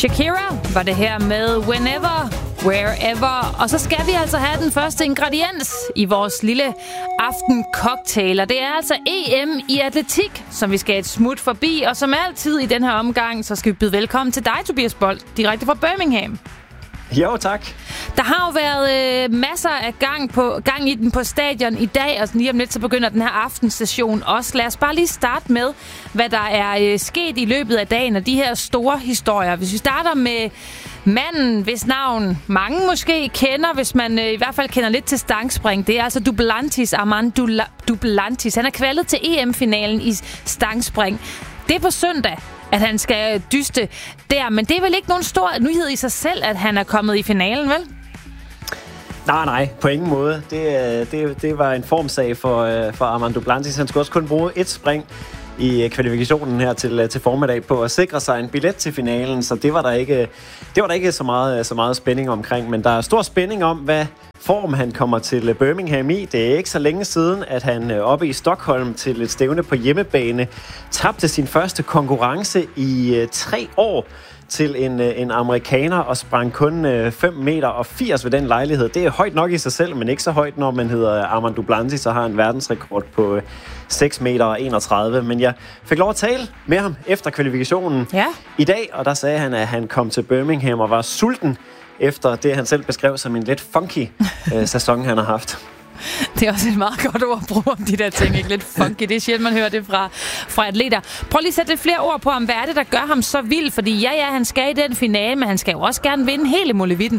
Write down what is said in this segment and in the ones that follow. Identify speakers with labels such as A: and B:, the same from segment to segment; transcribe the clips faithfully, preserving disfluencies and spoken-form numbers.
A: Shakira var det her med Whenever, Wherever. Og så skal vi altså have den første ingrediens i vores lille aftencocktail. Og det er altså E M i atletik, som vi skal et smut forbi. Og som altid i den her omgang, så skal vi byde velkommen til dig, Tobias Bold, direkte fra Birmingham.
B: Jo, tak.
A: Der har jo været øh, masser af gang, på, gang i den på stadion i dag, og lige om lidt så begynder den her aftenstation også. Lad os bare lige starte med, hvad der er øh, sket i løbet af dagen, og de her store historier. Hvis vi starter med manden, hvis navn mange måske kender, hvis man øh, i hvert fald kender lidt til stangspring. Det er altså Duplantis, Armand Duplantis. Han er kvalet til E M-finalen i stangspring. Det er på søndag, at han skal dyste der. Men det er vel ikke nogen stor nyhed i sig selv, at han er kommet i finalen, vel?
B: Nej, nej, på ingen måde. Det, det, det var en formsag for, for Armand Duplantis. Han skulle også kun bruge et spring i kvalifikationen her til, til formiddag på at sikre sig en billet til finalen, så det var der ikke, det var der ikke så, meget, så meget spænding omkring. Men der er stor spænding om, hvad form han kommer til Birmingham i. Det er ikke så længe siden, at han oppe i Stockholm til et stævne på hjemmebane tabte sin første konkurrence i uh, tre år til en, en amerikaner og sprang kun fem meter og firs ved den lejlighed. Det er højt nok i sig selv, men ikke så højt, når man hedder Armand Duplantis, så har en verdensrekord på seks meter og enogtredive. Men jeg fik lov at tale med ham efter kvalifikationen
A: ja.
B: i dag, og der sagde han, at han kom til Birmingham og var sulten efter det, han selv beskrev som en lidt funky øh, sæson, han har haft.
A: Det er også et meget godt ord at bruge om de der ting, ikke? Lidt funky. Det er sjældent, man hører det fra, fra atleter. Prøv lige at sætte lidt flere ord på ham. Hvad er det, der gør ham så vild? Fordi ja, ja, han skal i den finale, men han skal jo også gerne vinde hele Molevitten.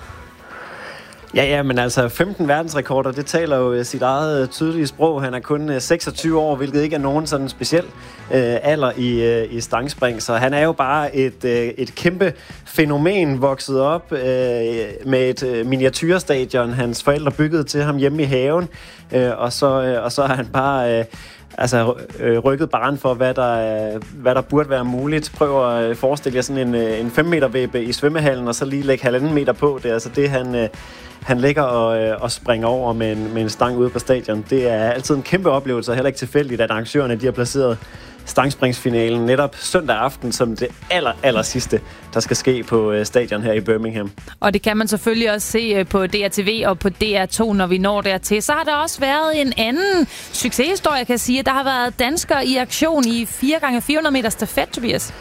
B: Ja, ja, men altså femten verdensrekorder, det taler jo sit eget tydelige sprog. Han er kun seksogtyve år, hvilket ikke er nogen sådan speciel øh, alder i, øh, i stangspring. Så han er jo bare et, øh, et kæmpe fænomen, vokset op øh, med et øh, miniatyrstadion, hans forældre byggede til ham hjemme i haven. Øh, og, så, øh, og så har han bare... Øh, Altså øh, rykket barren for, hvad der, øh, hvad der burde være muligt. Prøv at øh, forestille jer sådan en, øh, en fem meter væbbe i svømmehallen, og så lige lægge halvanden meter på. Det er altså det, han, øh, han ligger og, øh, og springer over med en, med en stang ude på stadion. Det er altid en kæmpe oplevelse, og heller ikke tilfældigt, at arrangørerne de har placeret stangspringsfinalen netop søndag aften som det aller, aller sidste, der skal ske på øh, stadion her i Birmingham. Og det kan man selvfølgelig også se på D R T V og på D R to, når vi når dertil. Så har der også været en anden succeshistorie, kan jeg sige. Der har været danskere i aktion i fire gange fire hundrede meter stafet, Tobias.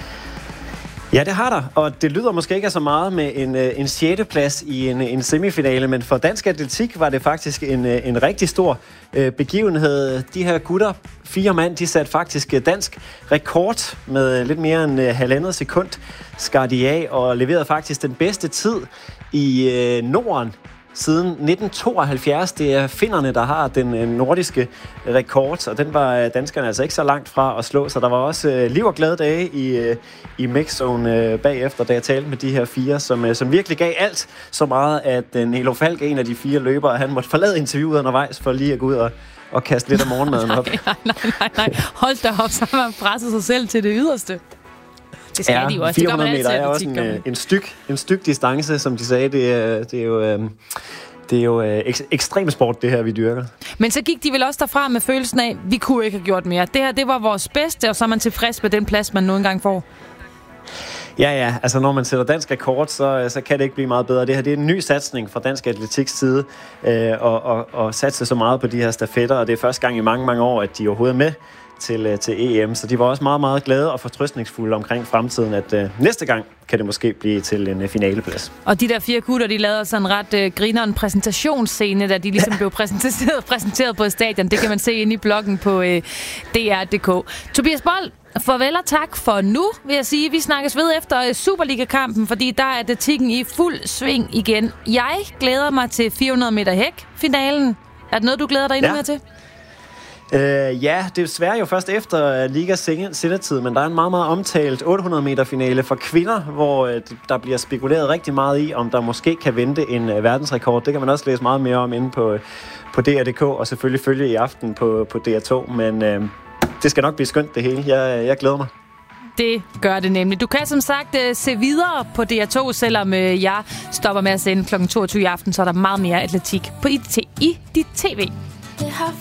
B: Ja, det har der, og det lyder måske ikke så meget med en, en sjette plads i en, en semifinale, men for dansk atletik var det faktisk en, en rigtig stor øh, begivenhed. De her gutter, fire mand, de satte faktisk dansk rekord med lidt mere end øh, halvandet sekund, skar de af og leverede faktisk den bedste tid i øh, Norden siden nitten tooghalvfjerds. Det er finnerne, der har den nordiske rekord, og den var danskerne altså ikke så langt fra at slå, så der var også øh, liv og glade dage i, øh, i mixzone øh, bagefter, da jeg talte med de her fire, som, øh, som virkelig gav alt så meget, at øh, Nelo Falk, en af de fire løbere, han måtte forlade interviewet undervejs for lige at gå ud og, og kaste lidt af morgenmaden op.
A: nej, nej, nej, nej. Hold da op, så har man presset sig selv til det yderste. Det skal
B: ja,
A: de jo også.
B: fire hundrede meter er også en, en, styk, en styk distance, som de sagde. Det er, det er jo, øh, det er jo øh, ek, ekstrem sport, det her, vi dyrker.
A: Men så gik de vel også derfra med følelsen af, vi kunne ikke have gjort mere. Det her, det var vores bedste, og så er man tilfreds med den plads, man nu engang får.
B: Ja, ja. Altså, når man sætter dansk rekord, så, så kan det ikke blive meget bedre. Det her, det er en ny satsning fra dansk atletiks side, øh, og, og, og satse så meget på de her stafetter, og det er første gang i mange, mange år, at de overhovedet er med til, til E M, så de var også meget, meget glade og fortrøstningsfulde omkring fremtiden, at øh, næste gang kan det måske blive til en øh, finaleplads. Og de der fire gutter, de lavede sådan en ret øh, grineren præsentationsscene, da de ligesom blev præsenteret, præsenteret på stadion. Det kan man se inde i bloggen på øh, D R punktum d k. Tobias Bold, farvel og tak for nu, vil jeg sige. Vi snakkes ved efter Superliga-kampen, fordi der er atletikken i fuld sving igen. Jeg glæder mig til fire hundrede meter hæk-finalen. Er det noget, du glæder dig endnu ja. mere til? Uh, ja, det er desværre jo først efter uh, Ligas sendetid, men der er en meget, meget omtalt otte hundrede meter finale for kvinder, hvor uh, der bliver spekuleret rigtig meget i, om der måske kan vente en uh, verdensrekord. Det kan man også læse meget mere om inde på, uh, på D R punktum d k, og selvfølgelig følge i aften på, på D R to, men uh, det skal nok blive skønt det hele. Jeg, jeg glæder mig.
A: Det gør det nemlig. Du kan som sagt uh, se videre på D R to, selvom uh, jeg stopper med at sende klokken toogtyve i aften, så er der meget mere atletik på I, i dit tv.